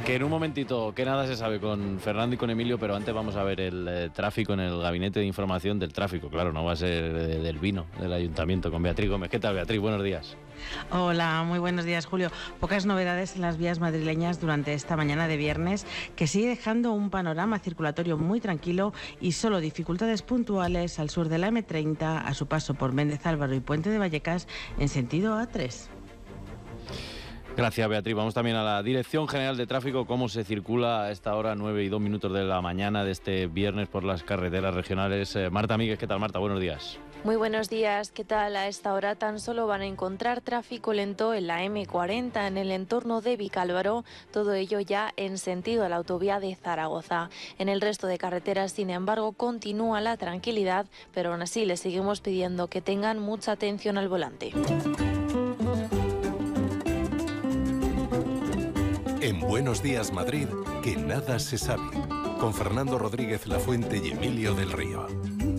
Que en un momentito, que nada se sabe con Fernando y con Emilio, pero antes vamos a ver el tráfico en el gabinete de información del tráfico. Claro, no va a ser del vino del ayuntamiento con Beatriz Gómez. ¿Qué tal, Beatriz? Buenos días. Hola, muy buenos días, Julio. Pocas novedades en las vías madrileñas durante esta mañana de viernes, que sigue dejando un panorama circulatorio muy tranquilo y solo dificultades puntuales al sur de la M30, a su paso por Méndez Álvaro y Puente de Vallecas en sentido A3. Gracias, Beatriz. Vamos también a la Dirección General de Tráfico, cómo se circula a esta hora, 9:02 de la mañana de este viernes por las carreteras regionales. Marta Míguez, ¿qué tal, Marta? Buenos días. Muy buenos días, ¿qué tal? A esta hora tan solo van a encontrar tráfico lento en la M40 en el entorno de Vicálvaro, todo ello ya en sentido a la autovía de Zaragoza. En el resto de carreteras, sin embargo, continúa la tranquilidad, pero aún así les seguimos pidiendo que tengan mucha atención al volante. En Buenos Días Madrid, que nada se sabe, con Fernando Rodríguez Lafuente y Emilio del Río.